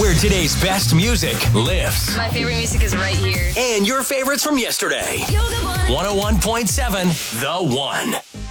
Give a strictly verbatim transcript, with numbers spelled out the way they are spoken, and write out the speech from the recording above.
where today's best music lives. My favorite music is right here. And your favorites from yesterday. You're the one. one oh one point seven The One.